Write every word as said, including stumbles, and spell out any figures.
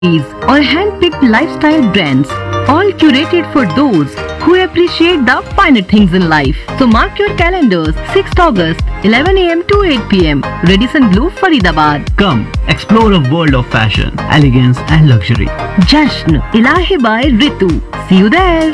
or hand-picked lifestyle brands, all curated for those who appreciate the finer things in life. So mark your calendars, sixth August, eleven a m to eight p m Radisson Blu, Faridabad. Come, explore a world of fashion, elegance and luxury. Jasn Ilahi by Ritu. See you there.